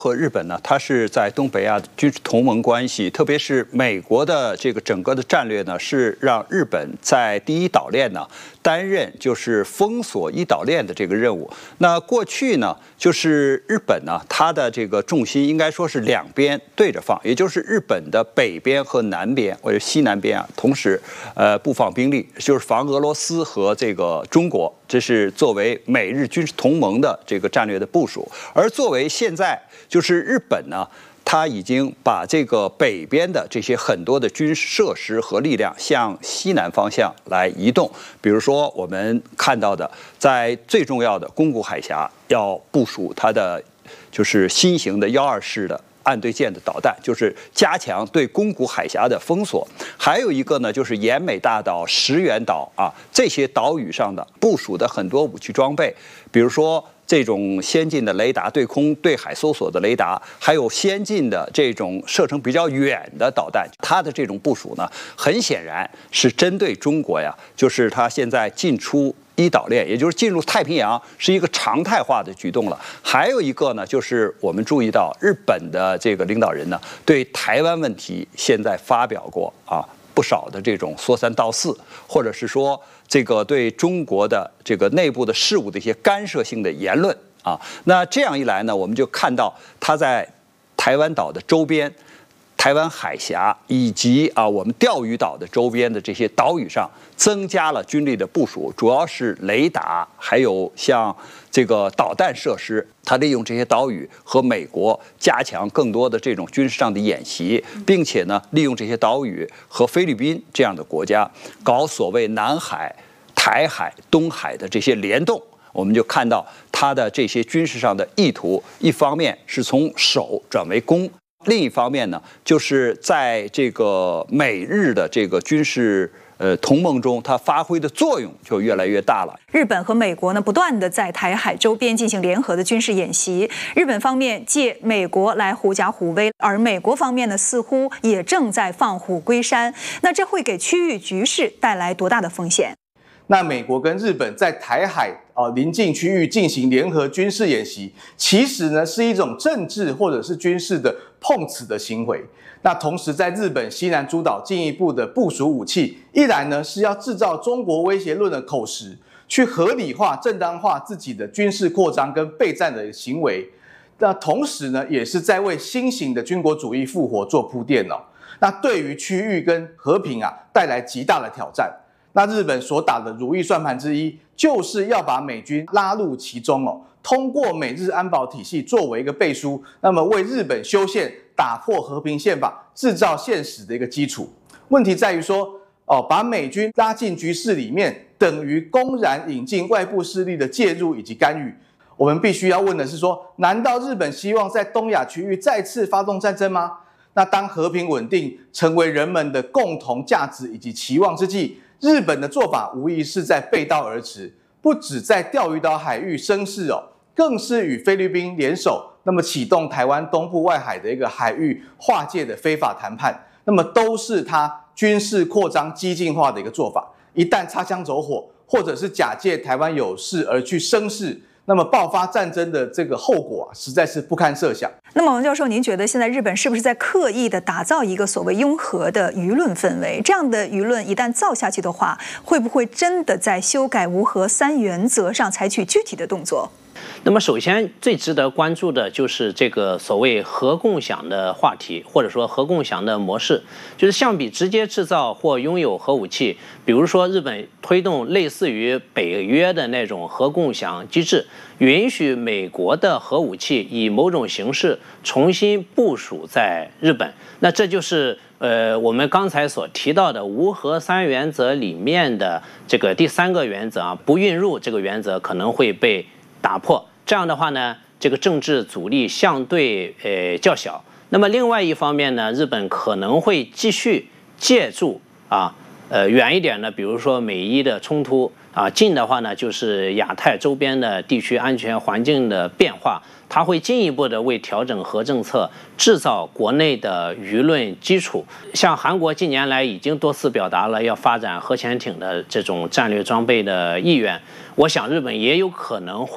和日本呢，它是在东北亚的军事同盟关系，特别是美国的这个整个的战略呢，是让日本在第一岛链呢担任就是封锁一岛链的这个任务。那过去呢，就是日本呢，它的这个重心应该说是两边对着放，也就是日本的北边和南边或者西南边啊，同时布放兵力，就是防俄罗斯和这个中国。这是作为美日军事同盟的这个战略的部署，而作为现在就是日本呢，它已经把这个北边的这些很多的军事设施和力量向西南方向来移动。比如说我们看到的，在最重要的宫古海峡要部署它的就是新型的124式的岸对舰的导弹，就是加强对宫古海峡的封锁。还有一个呢，就是奄美大岛、石垣岛啊这些岛屿上的部署的很多武器装备，比如说这种先进的雷达、对空、对海搜索的雷达，还有先进的这种射程比较远的导弹。它的这种部署呢，很显然是针对中国呀，就是它现在进出一岛链，也就是进入太平洋，是一个常态化的举动了。还有一个呢，就是我们注意到日本的这个领导人呢，对台湾问题现在发表过不少的这种说三道四，或者是说这个对中国的这个内部的事务的一些干涉性的言论啊。那这样一来呢，我们就看到他在台湾岛的周边、台湾海峡以及我们钓鱼岛的周边的这些岛屿上增加了军力的部署，主要是雷达，还有像这个导弹设施。他利用这些岛屿和美国加强更多的这种军事上的演习，并且呢，利用这些岛屿和菲律宾这样的国家搞所谓南海、台海、东海的这些联动。我们就看到他的这些军事上的意图，一方面是从守转为攻。另一方面呢，就是在这个美日的这个军事同盟中，它发挥的作用就越来越大了。 日本和美国呢，不断的在台海周边进行联合的军事演习。日本方面借美国来狐假虎威，而美国方面呢，似乎也正在放虎归山。那这会给区域局势带来多大的风险？ 那美国跟日本在台海邻近区域进行联合军事演习，其实呢是一种政治或者是军事的碰瓷的行为。那同时在日本西南诸岛进一步的部署武器，一来呢是要制造中国威胁论的口实，去合理化、正当化自己的军事扩张跟备战的行为。那同时呢，也是在为新型的军国主义复活做铺垫。那对于区域跟和平带来极大的挑战。那日本所打的如意算盘之一，就是要把美军拉入其中通过美日安保体系作为一个背书，那么为日本修宪、打破和平宪法、制造现实的一个基础。问题在于说，把美军拉进局势里面，等于公然引进外部势力的介入以及干预。我们必须要问的是说，难道日本希望在东亚区域再次发动战争吗？那当和平稳定成为人们的共同价值以及期望之际，日本的做法无疑是在背道而驰，不只在钓鱼岛海域生事更是与菲律宾联手，那么启动台湾东部外海的一个海域划界的非法谈判，那么都是他军事扩张激进化的一个做法。一旦擦枪走火，或者是假借台湾有事而去生事，那么爆发战争的这个后果实在是不堪设想。 那么王教授，您觉得现在日本是不是在刻意的打造一个所谓拥核的舆论氛围？这样的舆论一旦造下去的话，会不会真的在修改无核3原则上采取具体的动作？ 那么首先最值得关注的就是这个所谓核共享的话题，或者说核共享的模式，就是相比直接制造或拥有核武器，比如说日本推动类似于北约的那种核共享机制，允许美国的核武器以某种形式重新部署在日本。那这就是我们刚才所提到的无核3原则里面的这个第3个原则不运入这个原则可能会被打破。这样的话呢，这个政治阻力相对较小。那么另外一方面呢，日本可能会继续借助远一点呢，比如说美伊的冲突近的话呢，就是亚太周边的地区安全环境的变化，它会进一步的为调整核政策制造国内的舆论基础。像韩国近年来已经多次表达了要发展核潜艇的这种战略装备的意愿，我想日本也有可能会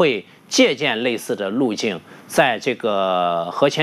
借鉴类似的路径，在这个核潜